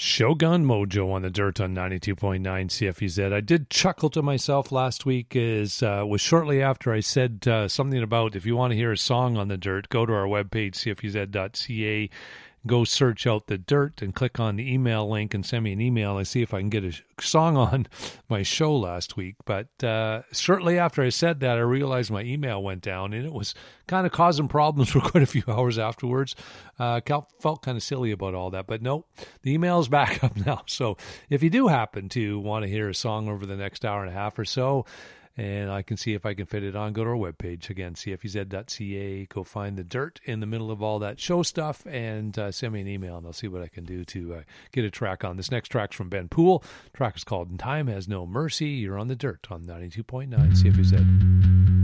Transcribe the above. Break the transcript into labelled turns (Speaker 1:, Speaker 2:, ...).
Speaker 1: Shogun Mojo on the Dirt on 92.9 CFEZ. I did chuckle to myself last week as was shortly after I said something about if you want to hear a song on the Dirt, go to our webpage, cfez.ca, go search out the Dirt and click on the email link and send me an email. I see if I can get a song on my show last week. But shortly after I said that, I realized my email went down, and it was kind of causing problems for quite a few hours afterwards. Felt kind of silly about all that. But no, the email is back up now. So if you do happen to want to hear a song over the next hour and a half or so, and I can see if I can fit it on, go to our webpage. Again, cfez.ca. Go find the Dirt in the middle of all that show stuff and send me an email, and I'll see what I can do to get a track on. This next track's from Ben Poole. The track is called Time Has No Mercy. You're on the Dirt on 92.9 CFEZ.